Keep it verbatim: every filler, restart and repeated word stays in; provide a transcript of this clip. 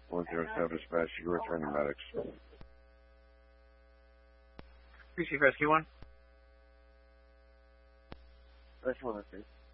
one zero seven dispatch, you return the medics. Receive rescue one. Rescue one, okay.